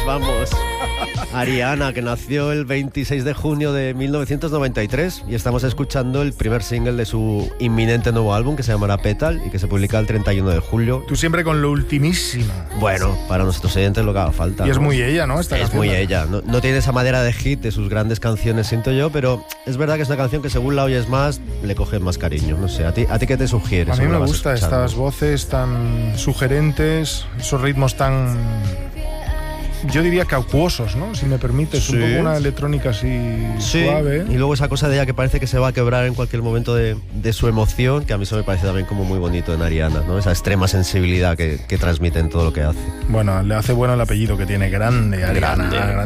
vamos. Ariana, que nació el 26 de junio de 1993 y estamos escuchando el primer single de su inminente nuevo álbum que se llamará Petal y que se publica el 31 de julio. Tú siempre con lo ultimísimo. Bueno, para nuestros oyentes lo que haga falta. Y es muy ella, ¿no? Esta es canción, muy ella. No tiene esa madera de hit de sus grandes canciones, siento yo, pero es verdad que es una canción que según la oyes más, le coges más cariño. No sé, ¿a ti qué te sugiere? A mí me gusta estas voces tan sugerentes, esos ritmos tan... yo diría que acuosos, ¿no? Si me permites, sí. Un poco una electrónica así suave. Y luego esa cosa de ella que parece que se va a quebrar en cualquier momento de su emoción, que a mí eso me parece también como muy bonito en Ariana, ¿no? Esa extrema sensibilidad que transmite en todo lo que hace. Bueno, le hace bueno el apellido que tiene, grande, Ariana. Grande.